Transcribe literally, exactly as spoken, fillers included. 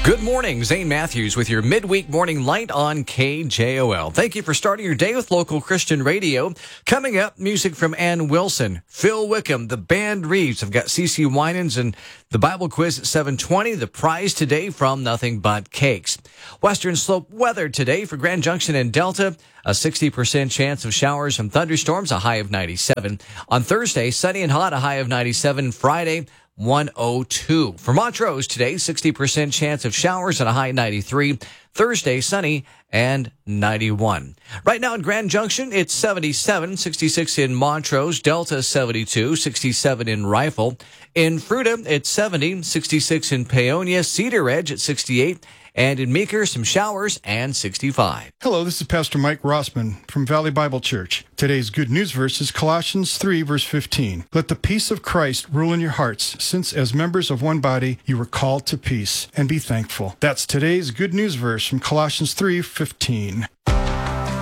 Good morning, Zane Matthews with your midweek morning light on K J O L. Thank you for starting your day with local Christian radio. Coming up, music from Ann Wilson, Phil Wickham, the Band Reeves. I've got C C Winans and the Bible quiz at seven twenty. The prize today from Nothing But Cakes. Western Slope weather today for Grand Junction and Delta. A sixty percent chance of showers and thunderstorms, a high of ninety-seven. On Thursday, sunny and hot, a high of ninety-seven. Friday, one oh two. For Montrose today, sixty percent chance of showers and a high ninety-three. Thursday, sunny and ninety-one. Right now in Grand Junction, it's seventy-seven, sixty-six in Montrose, Delta seventy-two, sixty-seven in Rifle. In Fruita, it's seventy, sixty-six in Paonia, Cedar Edge at sixty-eight, and in Meeker, some showers and sixty-five. Hello, this is Pastor Mike Rossman from Valley Bible Church. Today's good news verse is Colossians three, verse fifteen. Let the peace of Christ rule in your hearts, since as members of one body you were called to peace, and be thankful. That's today's good news verse from Colossians three fifteen.